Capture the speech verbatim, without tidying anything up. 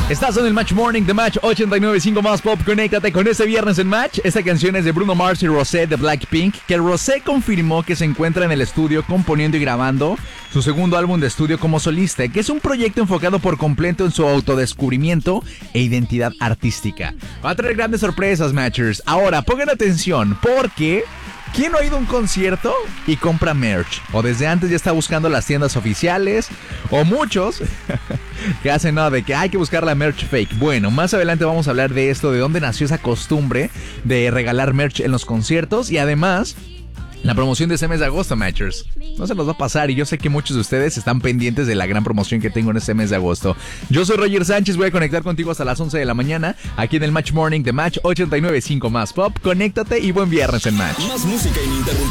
Estás en el Match Morning de Match ochenta y nueve punto cinco más Pop. Conéctate con este viernes en Match. Esta canción es de Bruno Mars y Rosé de Blackpink, que Rosé confirmó que se encuentra en el estudio componiendo y grabando su segundo álbum de estudio como solista, que es un proyecto enfocado por completo en su autodescubrimiento e identidad artística. Va a traer grandes sorpresas, Matchers. Ahora, pongan atención, porque ¿quién no ha ido a un concierto y compra merch? O desde antes ya está buscando las tiendas oficiales. O muchos que hacen nada de que hay que buscar la merch fake. Bueno, más adelante vamos a hablar de esto, de dónde nació esa costumbre de regalar merch en los conciertos. Y además, la promoción de este mes de agosto, Matchers. No se nos va a pasar y yo sé que muchos de ustedes están pendientes de la gran promoción que tengo en este mes de agosto. Yo soy Roger Sánchez, voy a conectar contigo hasta las once de la mañana aquí en el Match Morning de Match ochenta y nueve punto cinco más Pop. Conéctate y buen viernes en Match. Más música ininterrumpida.